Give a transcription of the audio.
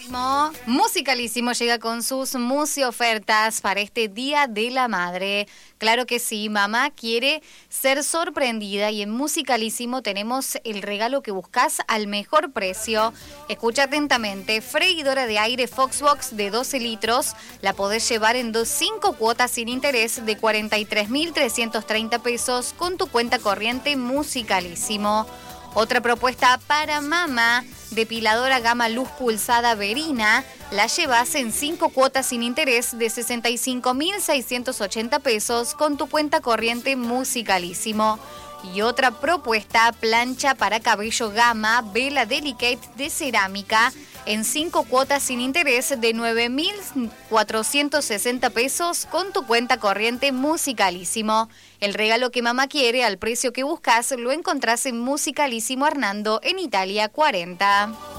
Musicalísimo llega con sus ofertas para este Día de la Madre. Claro que sí, mamá quiere ser sorprendida y en Musicalísimo tenemos el regalo que buscas al mejor precio. Escucha atentamente, freidora de aire Foxbox de 12 litros, la podés llevar en 5 cuotas sin interés de 43.330 pesos con tu cuenta corriente Musicalísimo. Otra propuesta para mamá, depiladora gama luz pulsada Verina, la llevas en 5 cuotas sin interés de 65.680 pesos con tu cuenta corriente Musicalísimo. Y otra propuesta, plancha para cabello gama Vela Delicate de cerámica, en 5 cuotas sin interés de 9.460 pesos con tu cuenta corriente Musicalísimo. El regalo que mamá quiere al precio que buscas lo encontrás en Musicalísimo Hernando en Italia 40.